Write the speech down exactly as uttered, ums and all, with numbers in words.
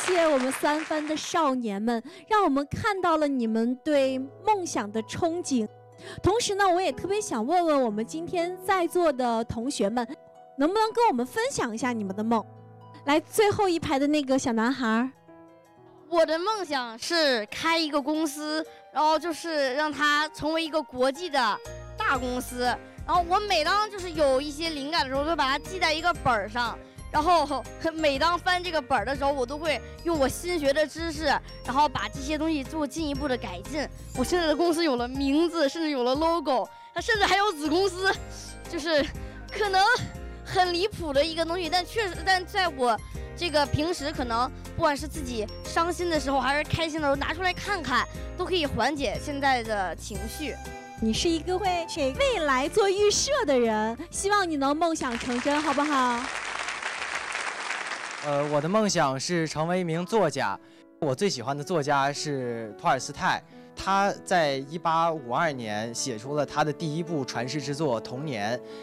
谢我们三番的少年们，让我们看到了你们对梦想的憧憬。同时呢，我也特别想问问我们今天在座的同学们，能不能跟我们分享一下你们的梦？来，最后一排的那个小男孩。 我的梦想是开一个公司，然后就是让它成为一个国际的大公司。然后我每当就是有一些灵感的时候，就把它记在一个本儿上。然后每当翻这个本儿的时候，我都会用我新学的知识，然后把这些东西做进一步的改进。我现在的公司有了名字，甚至有了 logo， 它甚至还有子公司，就是可能很离谱的一个东西，但确实，但在我这个平时可能不管是自己伤心的时候，还是开心的时候，拿出来看看，都可以缓解现在的情绪。 你是一个会给未来做预设的人，希望你能梦想成真，好不好？ 呃，我的梦想是成为一名作家。我最喜欢的作家是托尔斯泰，他在一八五二年写出了他的第一部传世之作《童年》。